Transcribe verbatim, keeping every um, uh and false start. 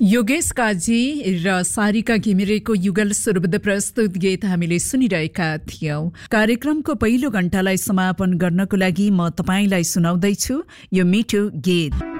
योगेश काजी र सारिका घिमिरेको युगल सुरबद्ध प्रस्तुत गीत हामीले सुनिरहेका थियौं। कार्यक्रमको पहिलो घण्टालाई समापन गर्नको लागि म तपाईलाई सुनाउँदैछु यो मिठो गीत।